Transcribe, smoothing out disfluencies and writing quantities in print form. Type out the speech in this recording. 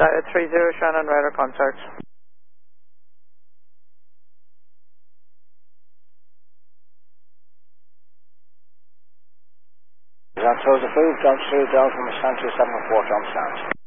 30 Shannon, radar contact. That throws the food, Delta 2, Delta from San 27 4 on sound.